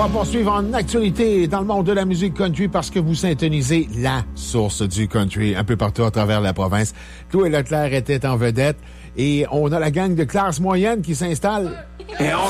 va poursuivre en actualité dans le monde de la musique country parce que vous syntonisez la source du country un peu partout à travers la province. Chloé Leclerc était en vedette et on a la gang de classe moyenne qui s'installe. Et on